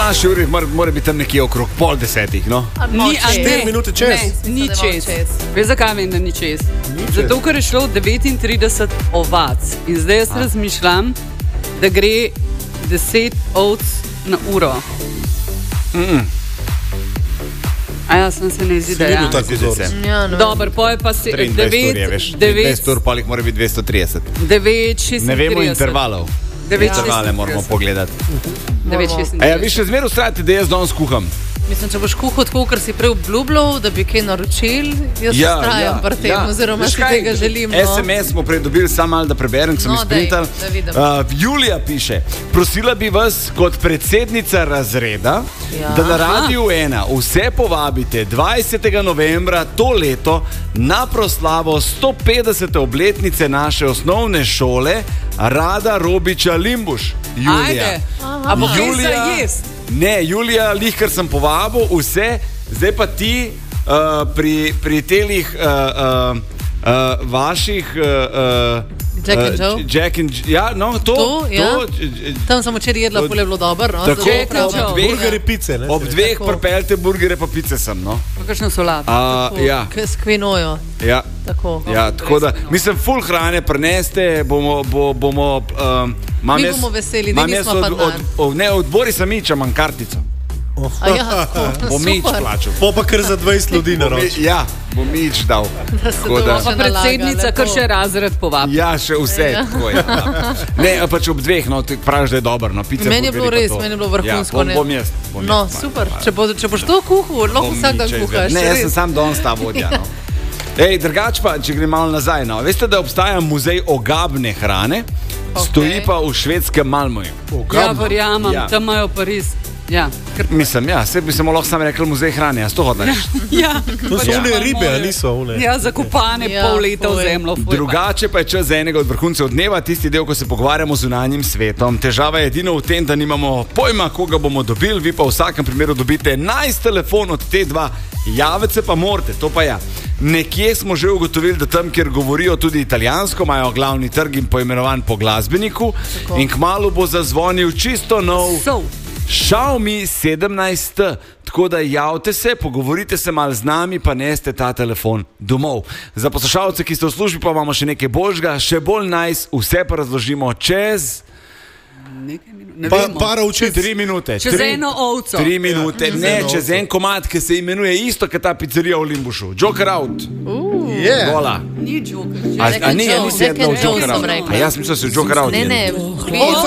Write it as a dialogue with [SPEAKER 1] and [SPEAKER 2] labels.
[SPEAKER 1] naši uri mora biti tam nekje okrog 9:30, no?
[SPEAKER 2] Ni
[SPEAKER 3] 4 minute čez.
[SPEAKER 2] Ne, ni čez. Veš, zakaj vem, da ni čez? Zato, ker je šlo 39 ovac. In zdaj jaz razmišljam, da gre 10 ovc na uro. A ja, sem se ne zdi, da je. Dobar, poje pa si
[SPEAKER 1] 9 ur, pa jih mora biti 230.
[SPEAKER 2] 9:36.
[SPEAKER 1] Ne vemo intervalov. Intervale moramo pogledati.
[SPEAKER 2] 9:36.
[SPEAKER 1] A ja, vi še zmeraj ustrajate, da jaz danes kuham?
[SPEAKER 4] Mislim, če boš kuhal tako, ker si prej obljubljal, da bi kaj naročil, jaz ustrajam pri tem, oziroma si tega želim.
[SPEAKER 1] SMS smo prej dobili, samo malo da preberem, ker sem izprintal. Julija piše, prosila bi vas kot predsednica razreda, da na Radiu 1 vse povabite 20. novembra to leto na proslavo 150. obletnice naše osnovne šole Rada Robiča Limbuš. Julija.
[SPEAKER 2] Ajde, a bo kaj za jest?
[SPEAKER 1] Ne, Julija, lihkar sem povabil vse, zdaj pa ti pri telih vaših
[SPEAKER 4] Jack and Joe?
[SPEAKER 1] Ja, no, to.
[SPEAKER 4] Tam sem včeraj jedla, pol je bilo dobro, no?
[SPEAKER 1] Tako,
[SPEAKER 3] burgeri, pice, ne?
[SPEAKER 1] Ob 2 pripeljte burgere pa pice sem, no?
[SPEAKER 2] Kakšno solado.
[SPEAKER 1] Ja.
[SPEAKER 4] S kvinojo.
[SPEAKER 1] Ja.
[SPEAKER 4] Tako.
[SPEAKER 1] Ja, tako da, mislim, ful hrane preneste, bomo
[SPEAKER 4] mi bomo veseli, da nismo pa denar.
[SPEAKER 1] Ne, odbori sem iča, imam kartico. Bom ič plačal.
[SPEAKER 3] Pa kar za 20 ljudi naroč.
[SPEAKER 1] Ja, bom ič dal.
[SPEAKER 2] Pa predsednica, kar še razred povabi.
[SPEAKER 1] Ja, še vse. Ne, pač ob 2, no, praviš, da je dobro.
[SPEAKER 4] Meni je bilo res, meni je bilo vrhunsko.
[SPEAKER 1] Bom jaz.
[SPEAKER 4] No, super, če boš to kuhal, lahko vsak dan kuhaš.
[SPEAKER 1] Ne, jaz sem sam danes ta vodja. Ej, drugač pa, če grem malo nazaj, no. Veste, da obstaja muzej ogabne hrane, stoji pa v švedskem Malmöju.
[SPEAKER 2] Ja, verjamem, tam imajo pa res. Ja,
[SPEAKER 1] mislim, ja, se bi se lahko sam rekel muzej hrane, a 100 hodlaš.
[SPEAKER 2] Ja,
[SPEAKER 3] to so one ribe, a niso one.
[SPEAKER 2] Ja, zakopane pol leta v zemljo.
[SPEAKER 1] Drugače pa je čas za enega od vrhuncev dneva, tisti del, ko se pogovarjamo z zunanjim svetom. Težava je edino v tem, da nimamo pojma, koga bomo dobili, vi pa v vsakem primeru dobite 11 telefon od te dva. Javiti se pa morate, to pa ja. Nekje smo že ugotovili, da tam, kjer govorijo tudi italijansko, imajo glavni trg in poimenovan po glasbeniku. Tako. In kmalu bo zazvonil čisto nov Xiaomi 17T. Tako da javite se, pogovorite se malo z nami, pa neste ta telefon domov. Za poslušalce, ki ste v službi, pa imamo še nekaj boljšega, še bolj nice, vse pa razložimo čez...
[SPEAKER 3] Para učiti
[SPEAKER 1] 3 minute.
[SPEAKER 2] Čez eno ovco.
[SPEAKER 1] 3 minute, ne, čez en komad, ki se imenuje isto, kot ta pizzerija v Limbušu. Joker out. Vola.
[SPEAKER 2] Ni Joker.
[SPEAKER 1] A ni sedno v Joker out. A jaz mislim, da si Joker out.
[SPEAKER 4] Ne,